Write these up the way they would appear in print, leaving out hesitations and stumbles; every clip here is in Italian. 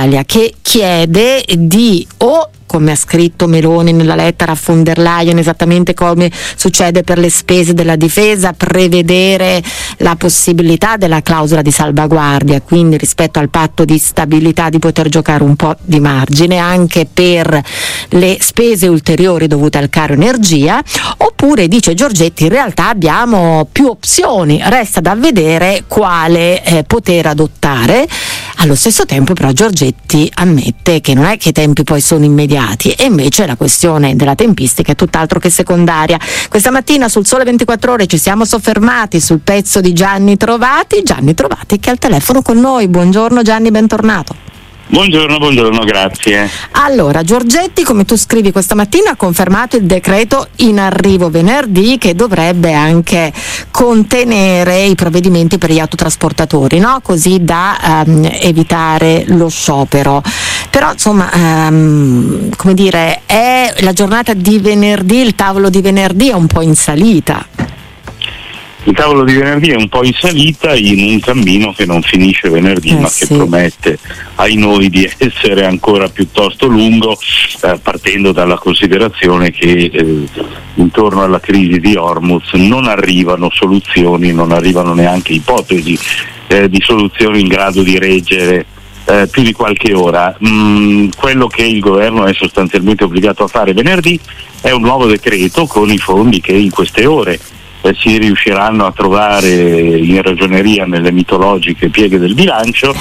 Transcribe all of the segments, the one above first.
Italia, che chiede di come ha scritto Meloni nella lettera a von der Leyen, esattamente come succede per le spese della difesa, prevedere la possibilità della clausola di salvaguardia, quindi rispetto al patto di stabilità di poter giocare un po' di margine anche per le spese ulteriori dovute al caro energia. Oppure, dice Giorgetti, in realtà abbiamo più opzioni, resta da vedere quale poter adottare. Allo stesso tempo però Giorgetti ammette che non è che i tempi poi sono immediati, e invece la questione della tempistica è tutt'altro che secondaria. Questa mattina sul Sole 24 Ore ci siamo soffermati sul pezzo di Gianni Trovati che è al telefono con noi. Buongiorno Gianni, bentornato. Buongiorno, grazie. Allora, Giorgetti, come tu scrivi questa mattina, ha confermato il decreto in arrivo venerdì, che dovrebbe anche contenere i provvedimenti per gli autotrasportatori, no? Così da evitare lo sciopero. Però insomma, come dire, è la giornata di venerdì, il tavolo di venerdì è un po' in salita. Il tavolo di venerdì è un po' in salita in un cammino che non finisce venerdì, ma che promette ai noi di essere ancora piuttosto lungo, partendo dalla considerazione che intorno alla crisi di Hormuz non arrivano soluzioni, non arrivano neanche ipotesi di soluzioni in grado di reggere più di qualche ora. Quello che il governo è sostanzialmente obbligato a fare venerdì è un nuovo decreto con i fondi che in queste ore si riusciranno a trovare in ragioneria nelle mitologiche pieghe del bilancio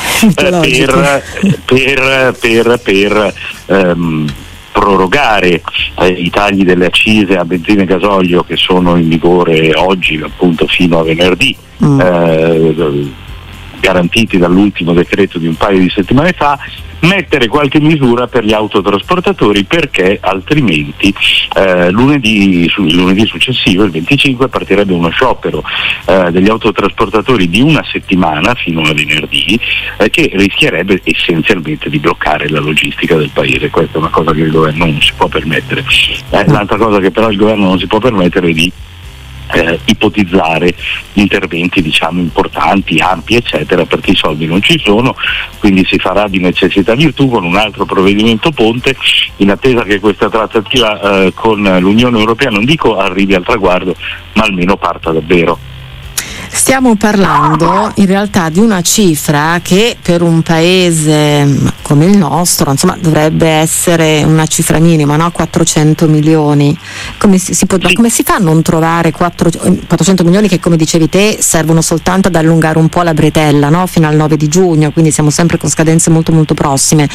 per prorogare i tagli delle accise a benzina e gasolio che sono in vigore oggi, appunto fino a venerdì, garantiti dall'ultimo decreto di un paio di settimane fa, mettere qualche misura per gli autotrasportatori, perché altrimenti il lunedì successivo, il 25, partirebbe uno sciopero degli autotrasportatori di una settimana fino a venerdì, che rischierebbe essenzialmente di bloccare la logistica del paese. Questa è una cosa che il governo non si può permettere. L'altra cosa che però il governo non si può permettere è di ipotizzare interventi importanti, ampi eccetera, perché i soldi non ci sono, quindi si farà di necessità virtù con un altro provvedimento ponte, in attesa che questa trattativa con l'Unione Europea, non dico arrivi al traguardo, ma almeno parta davvero. Stiamo parlando in realtà di una cifra che per un paese come il nostro, insomma, dovrebbe essere una cifra minima, no? 400 milioni. Come si fa a non trovare 400 milioni che, come dicevi te, servono soltanto ad allungare un po' la bretella, no? Fino al 9 di giugno, quindi siamo sempre con scadenze molto molto prossime.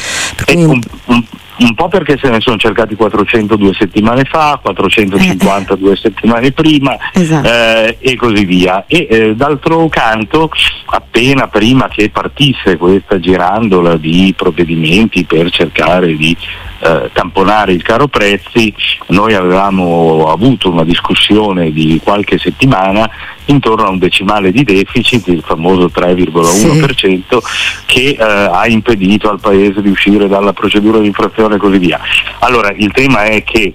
Un po' perché se ne sono cercati 400 2 settimane fa, 450 2 settimane prima, e così via. E d'altro canto, appena prima che partisse questa girandola di provvedimenti per cercare di tamponare il caro prezzi, noi avevamo avuto una discussione di qualche settimana intorno a un decimale di deficit, il famoso 3,1%, che ha impedito al Paese di uscire dalla procedura di infrazione e così via. Allora, il tema è che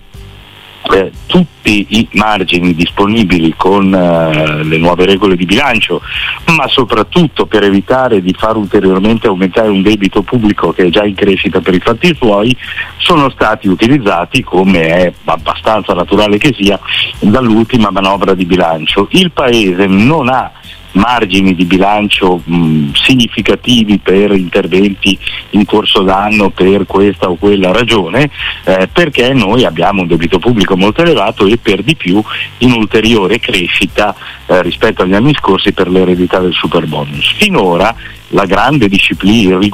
tutti i margini disponibili con le nuove regole di bilancio, ma soprattutto per evitare di far ulteriormente aumentare un debito pubblico che è già in crescita per i fatti suoi, sono stati utilizzati, come è abbastanza naturale che sia, dall'ultima manovra di bilancio. Il Paese non ha margini di bilancio significativi per interventi in corso d'anno per questa o quella ragione, perché noi abbiamo un debito pubblico molto elevato e per di più in ulteriore crescita rispetto agli anni scorsi per l'eredità del superbonus. Finora la grande disciplina, la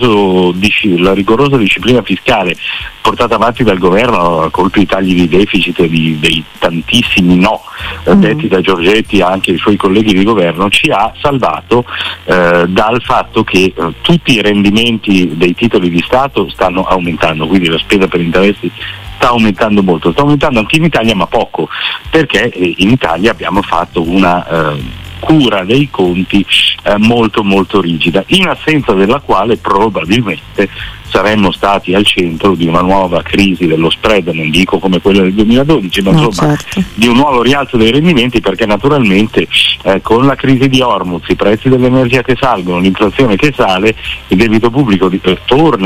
rigorosa disciplina fiscale portata avanti dal governo a colpi di tagli di deficit e dei tantissimi no detti da Giorgetti e anche i suoi colleghi di governo, ci ha salvato dal fatto che tutti i rendimenti dei titoli di Stato stanno aumentando, quindi la spesa per interessi sta aumentando molto, sta aumentando anche in Italia, ma poco, perché in Italia abbiamo fatto una cura dei conti molto molto rigida, in assenza della quale probabilmente saremmo stati al centro di una nuova crisi dello spread, non dico come quella del 2012, ma insomma di un nuovo rialzo dei rendimenti, perché naturalmente con la crisi di Hormuz, i prezzi dell'energia che salgono, l'inflazione che sale, il debito pubblico torna